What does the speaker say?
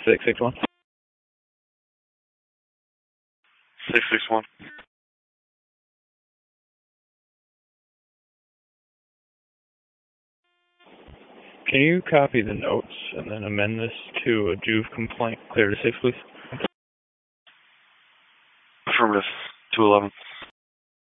661. 661. Can you copy the notes and then amend this to a Juve complaint? Clear to 6, please. Affirmative. 211.